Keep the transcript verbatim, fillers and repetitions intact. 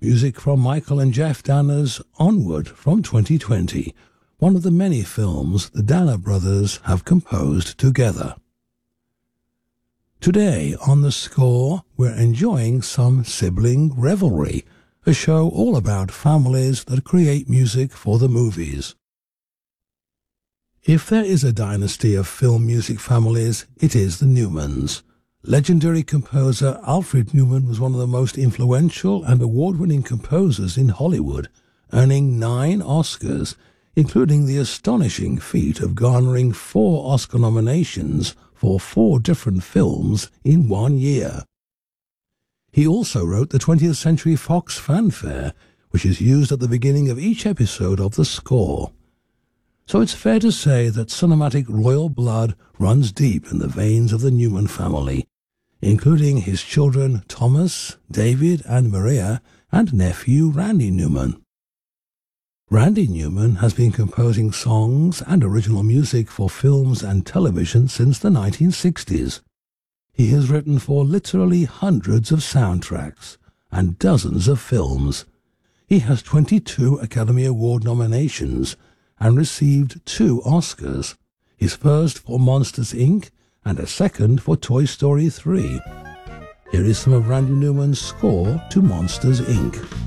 Music from Michael and Jeff Danner's Onward from twenty twenty, one of the many films the Danner brothers have composed together. Today on The Score, we're enjoying some Sibling Revelry, a show all about families that create music for the movies. If there is a dynasty of film music families, it is the Newmans. Legendary composer Alfred Newman was one of the most influential and award-winning composers in Hollywood, earning nine Oscars, including the astonishing feat of garnering four Oscar nominations for four different films in one year. He also wrote the twentieth Century Fox fanfare, which is used at the beginning of each episode of The Score. So it's fair to say that cinematic royal blood runs deep in the veins of the Newman family, including his children Thomas, David, and Maria, and nephew Randy Newman. Randy Newman has been composing songs and original music for films and television since the nineteen sixties. He has written for literally hundreds of soundtracks and dozens of films. He has twenty-two Academy Award nominations and received two Oscars, his first for Monsters, Incorporated and a second for Toy Story three. Here is some of Randy Newman's score to Monsters, Incorporated